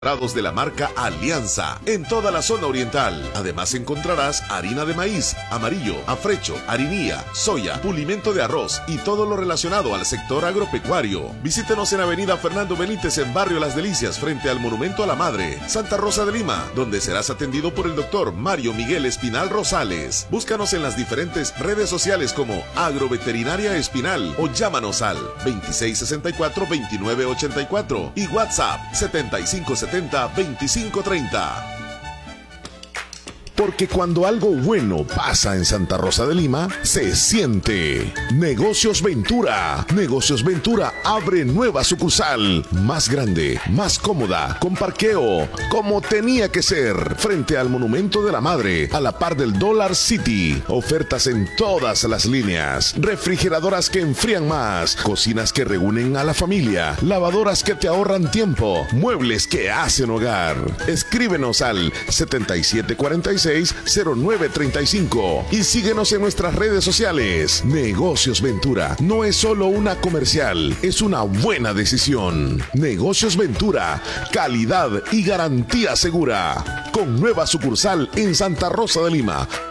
de la marca Alianza en toda la zona oriental. Además encontrarás harina de maíz, amarillo, afrecho, harinía, soya, pulimento de arroz y todo lo relacionado al sector agropecuario. Visítenos en Avenida Fernando Benítez en Barrio Las Delicias frente al Monumento a la Madre, Santa Rosa de Lima, donde serás atendido por el doctor Mario Miguel Espinal Rosales. Búscanos en las diferentes redes sociales como Agroveterinaria Espinal o llámanos al 2664-2984 y WhatsApp 7570-2530. Porque cuando algo bueno pasa en Santa Rosa de Lima, se siente. Negocios Ventura. Negocios Ventura abre nueva sucursal. Más grande, más cómoda, con parqueo, como tenía que ser. Frente al Monumento de la Madre, a la par del Dollar City. Ofertas en todas las líneas. Refrigeradoras que enfrían más. Cocinas que reúnen a la familia. Lavadoras que te ahorran tiempo. Muebles que hacen hogar. Escríbenos al 7746-0935 y síguenos en nuestras redes sociales. Negocios Ventura no es solo una comercial, es una buena decisión. Negocios Ventura, calidad y garantía segura. Con nueva sucursal en Santa Rosa de Lima.